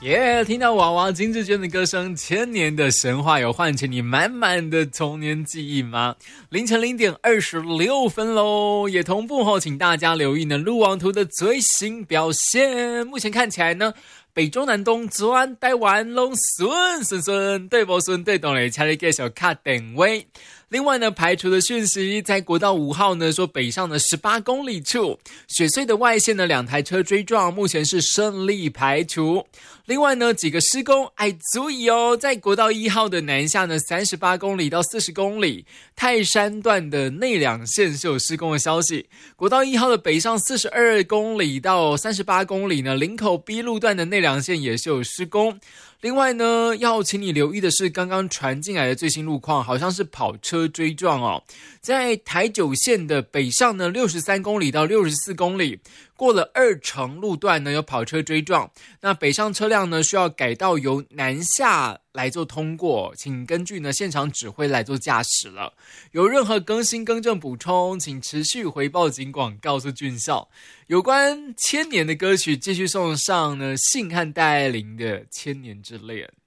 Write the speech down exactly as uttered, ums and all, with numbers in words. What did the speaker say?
耶、yeah, 听到娃娃金志娟的歌声，千年的神话有唤起你满满的童年记忆吗？凌晨零点二十六分喽，也同步后，请大家留意呢路网图的最新表现。目前看起来呢，北中南东转台湾拢顺顺顺，对不顺对懂嘞，请你继续卡定位。另外呢，排除的讯息，在国道五号呢，说北上的十八公里处，雪隧的外线呢，两台车追撞，目前是顺利排除。另外呢，几个施工，哎，注意哦，在国道一号的南下呢，三十八公里到四十公里，泰山段的内两线是有施工的消息。国道一号的北上四十二公里到三十八公里呢，林口 B 路段的内两线也是有施工。另外呢，要请你留意的是刚刚传进来的最新路况，好像是跑车追撞哦。在台九线的北上呢，六十三公里到六十四公里，过了二城路段呢，有跑车追撞。那北上车辆呢，需要改道由南下来做通过，请根据呢现场指挥来做驾驶了。有任何更新更正补充，请持续回报警广告诉俊孝。有关千年的歌曲，继续送上呢信和戴爱玲的《千年之恋》。